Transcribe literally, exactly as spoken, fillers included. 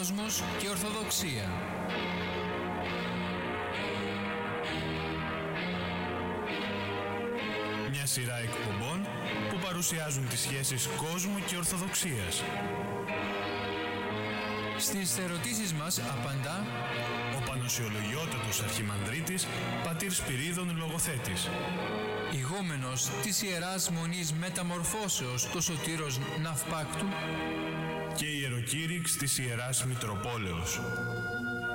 Κόσμος και Ορθοδοξία. Μια σειρά εκπομπών που παρουσιάζουν τις σχέσεις κόσμου και Ορθοδοξίας. Στις ερωτήσεις μας απαντά ο Πανοσιολογιότατος Αρχιμανδρίτης πατήρ Σπυρίδων Λογοθέτης, ηγούμενος της Ιεράς Μονής Μεταμορφώσεως το Σωτήρος Ναυπάκτου και ιεροκήρυξ της Ιεράς Μητροπόλεως.